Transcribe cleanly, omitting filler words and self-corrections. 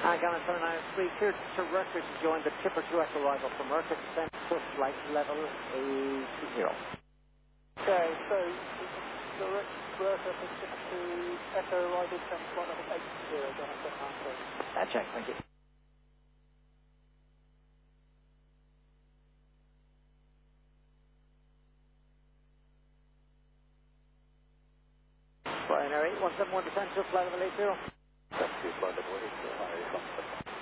Gunner 793, cleared to Rucker to join the Tipper 2 Echo arrival from Rucker, descent to flight level A20. Okay, so the Rucker from Tipper 2 Echo arrival descent flight level 80, Gunner 793. Check, thank you. Ryanair 8171 descent to flight level A0. Thank you, flight level 80,